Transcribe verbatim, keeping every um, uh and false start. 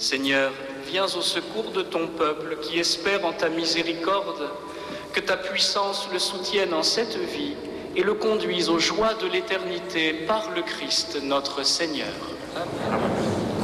Seigneur, viens au secours de ton peuple qui espère en ta miséricorde, que ta puissance le soutienne en cette vie et le conduise aux joies de l'éternité par le Christ notre Seigneur. Amen.